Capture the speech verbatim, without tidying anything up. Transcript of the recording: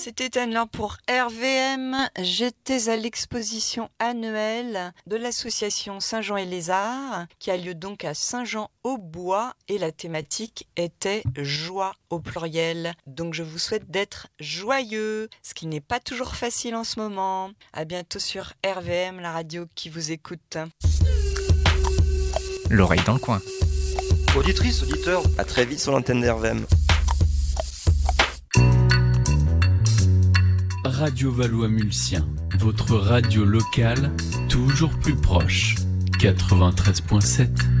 C'était Anne-Laure pour R V M. J'étais à l'exposition annuelle de l'association Saint-Jean-et-les-Arts qui a lieu donc à Saint-Jean-au-Bois et la thématique était joie au pluriel. Donc je vous souhaite d'être joyeux, ce qui n'est pas toujours facile en ce moment. À bientôt sur R V M, la radio qui vous écoute. L'oreille dans le coin. Auditrice, auditeur, à très vite sur l'antenne d'R V M. Radio Valois-Mulsien, votre radio locale, toujours plus proche. quatre-vingt-treize virgule sept